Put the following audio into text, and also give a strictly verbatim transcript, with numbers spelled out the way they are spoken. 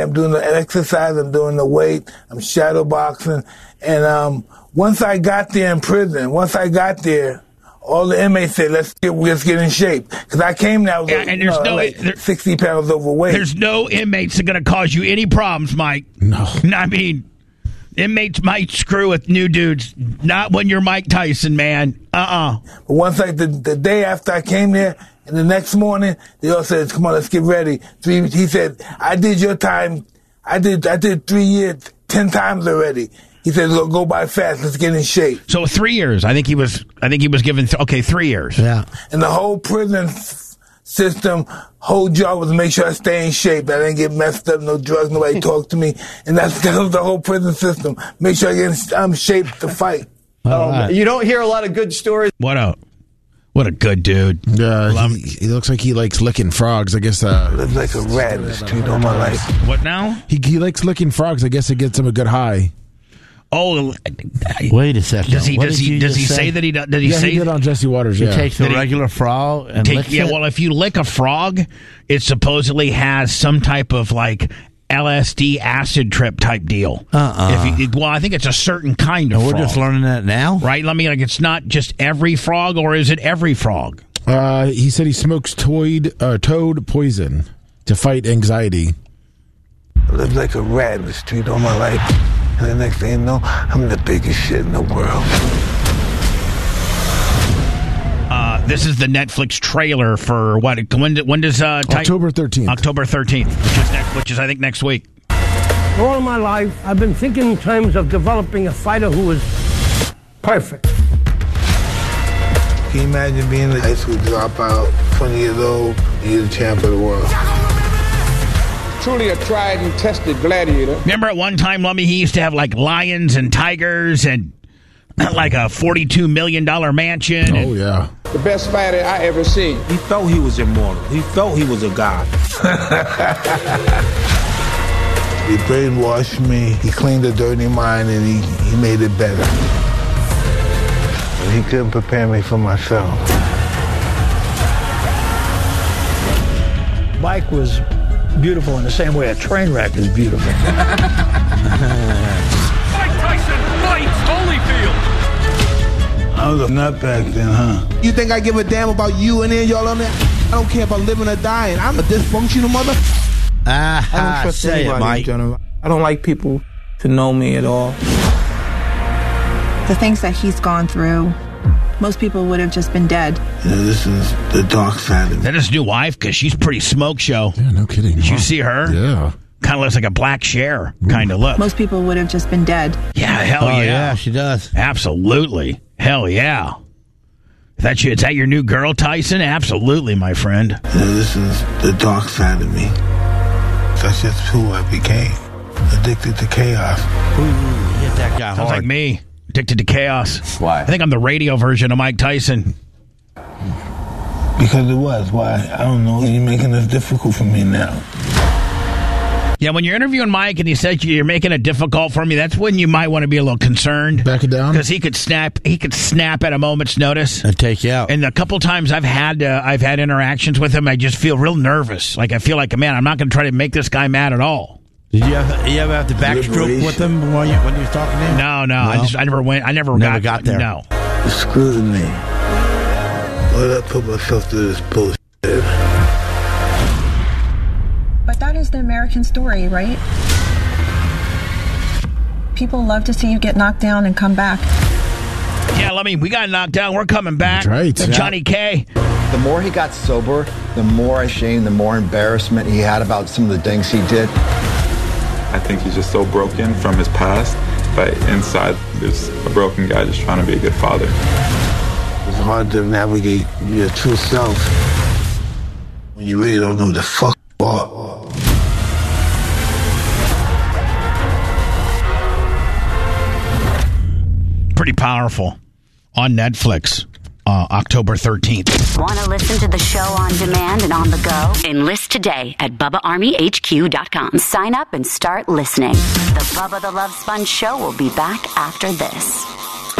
I'm doing the exercise, I'm doing the weight, I'm shadow boxing. And um, once I got there in prison, once I got there, all the inmates said, let's get, let's get in shape. Because I came there, I was yeah, like, and there's you know, no, like there, sixty pounds overweight. There's no inmates that are going to cause you any problems, Mike. No. I mean, inmates might screw with new dudes. Not when you're Mike Tyson, man. Uh-uh. But once, like, the, the day after I came there, and the next morning, they all said, come on, let's get ready. Three, he said, I did your time. I did I did three years, ten times already. He said, go, go by fast. Let's get in shape. So three years. I think he was I think he was given, th- okay, three years. Yeah. And the whole prison f- system, whole job was to make sure I stay in shape. I didn't get messed up, no drugs, nobody talked to me. And that's, that was the whole prison system. Make sure I get in um, shape to fight. Um, right. You don't hear a lot of good stories. What a, what a good dude. Yeah, he, he looks like he likes licking frogs. I guess uh, I lived like a rat in the street all my life. What now? he he likes licking frogs. I guess it gets him a good high. Oh, Wait a second. does he What does did he you does he just say that he does? Did he Yeah, say he did on Jesse Waters. He Yeah. takes a Did he- regular frog and take, licks yeah, it? well, if you lick a frog, it supposedly has some type of like L S D acid trip type deal. Uh-uh. If you, well, I think it's a certain kind of And we're frog. just learning that now? Right? Let me like it's not just every frog, or is it every frog? Uh, he said he smokes toad, uh, toad poison to fight anxiety. I lived like a rat in the street all my life. And the next thing you know, I'm the biggest shit in the world. Uh, this is the Netflix trailer for what? When, when does uh, Ty- October thirteenth. October thirteenth, which is next, which is I think next week. All my life, I've been thinking in terms of developing a fighter who is perfect. Can you imagine being a high school dropout, twenty years old, and you're the champ of the world? Truly a tried and tested gladiator. Remember at one time, Lummy, he used to have like lions and tigers and like a forty-two million dollars mansion. Oh, yeah. The best fighter I ever seen. He felt he was immortal. He felt he was a god. He brainwashed me. He cleaned a dirty mind, and he, he made it better. But he couldn't prepare me for myself. Mike was beautiful in the same way a train wreck is beautiful. Mike Tyson fights Holyfield. I was a nut back then, huh? You think I give a damn about you and then y'all on there? I don't care about living or dying. I'm a dysfunctional mother. Ah, I don't trust say anybody it, Mike. in general. I don't like people to know me at all. The things that he's gone through, most people would have just been dead. You know, this is the dark side of Is me. that his new wife? Because she's pretty smoke show. Yeah, no kidding. Did you Huh. see her? Yeah. Kind of looks like a black Cher kind of look. Most people would have just been dead. Yeah, hell Oh, yeah. yeah, she does. Absolutely. Hell yeah. Is that, you, is that your new girl, Tyson? Absolutely, my friend. You know, this is the dark side of me. That's just who I became. Addicted to chaos. Ooh, hit that guy Sounds hard. like me. Addicted to chaos. Why? I think I'm the radio version of Mike Tyson. Because it was. Why? I don't know. You're making this difficult for me now. Yeah, when you're interviewing Mike and he says you're making it difficult for me, that's when you might want to be a little concerned. Back it down? Because he could snap. He could snap at a moment's notice. And take you out. And a couple times I've had uh, I've had interactions with him, I just feel real nervous. Like I feel like, man, I'm not going to try to make this guy mad at all. Did you ever, you ever have to backstroke with him when you, when you was talking to him? No, no, I No? just I never went. I never, Never got, got there. No. The scrutiny. Why did I put myself through this bullshit? But that is the American story, right? People love to see you get knocked down and come back. Yeah, let me. We got knocked down. We're coming back. That's right. With Johnny K. The more he got sober, the more shame, the more embarrassment he had about some of the things he did. I think he's just so broken from his past, but inside there's a broken guy just trying to be a good father. It's hard to navigate your true self when you really don't know the fuck you are. Pretty powerful. On Netflix. Uh, October thirteenth. Want to listen to the show on demand and on the go? Enlist today at Bubba Army H Q dot com. Sign up and start listening. The Bubba the Love Sponge Show will be back after this.